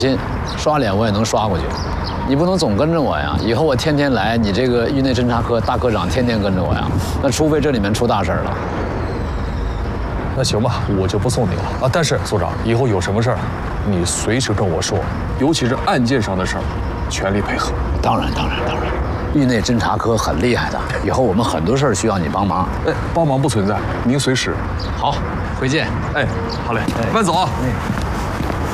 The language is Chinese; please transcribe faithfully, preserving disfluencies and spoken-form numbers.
心，刷脸我也能刷过去。你不能总跟着我呀，以后我天天来，你这个狱内侦查科大科长天天跟着我呀，那除非这里面出大事了。 那行吧，我就不送你了啊。但是所长，以后有什么事儿，你随时跟我说，尤其是案件上的事儿，全力配合。 当然，当然，当然。狱内侦查科很厉害的，以后我们很多事儿需要你帮忙。 哎，帮忙不存在，您随时。 好，回见。 哎，好嘞，慢走啊。 哎。